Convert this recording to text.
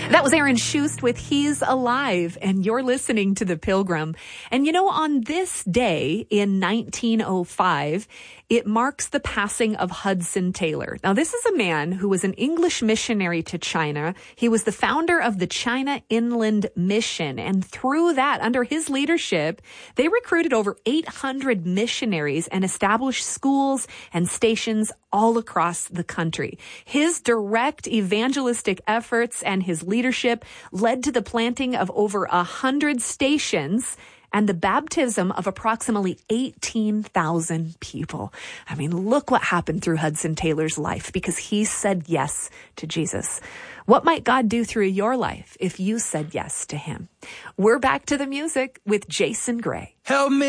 That was Aaron Shust with He's Alive, and you're listening to The Pilgrim. And you know, on this day in 1905, it marks the passing of Hudson Taylor. Now, this is a man who was an English missionary to China. He was the founder of the China Inland Mission, and through that, under his leadership, they recruited over 800 missionaries and established schools and stations all across the country. His direct evangelistic efforts and his leadership led to the planting of over 100 stations and the baptism of approximately 18,000 people. I mean, look what happened through Hudson Taylor's life because he said yes to Jesus. What might God do through your life if you said yes to him? We're back to the music with Jason Gray. Help me.